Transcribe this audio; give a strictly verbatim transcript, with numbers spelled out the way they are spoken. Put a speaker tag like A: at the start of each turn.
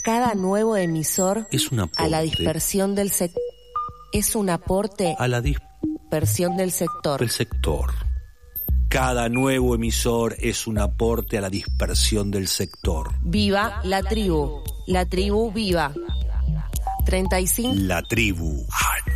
A: Cada nuevo emisor
B: es un aporte
A: a la dispersión del sector. Es un aporte
B: a la
A: dispersión del sector.
B: del sector. Cada nuevo emisor es un aporte a la dispersión del sector.
A: Viva la tribu. La tribu viva. treinta y cinco.
B: La tribu.